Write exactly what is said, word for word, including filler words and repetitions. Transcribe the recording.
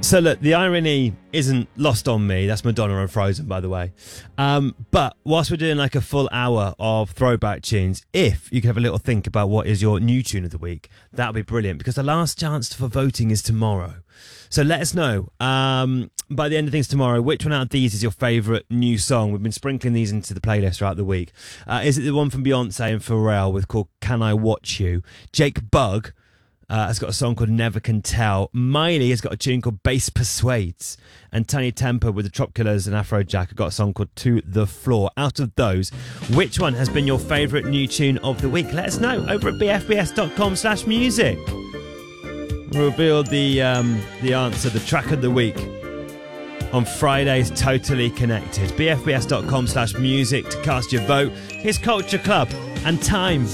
So look, the irony isn't lost on me. That's Madonna and Frozen, by the way. Um, but whilst we're doing like a full hour of throwback tunes, if you could have a little think about what is your new tune of the week, that would be brilliant, because the last chance for voting is tomorrow. So let us know um, by the end of things tomorrow, which one out of these is your favourite new song. We've been sprinkling these into the playlist throughout the week. Uh, is it the one from Beyonce and Pharrell with called Can I Watch You? Jake Bugg Uh, has got a song called Never Can Tell. Miley has got a tune called Bass Persuades. And Tiny Temper with the Trop Killers and Afrojack have got a song called To The Floor. Out of those, which one has been your favourite new tune of the week? Let us know over at bfbs.com slash music. We'll reveal the, um, the answer, the track of the week on Friday's Totally Connected. bfbs.com slash music to cast your vote. Here's Culture Club and Time.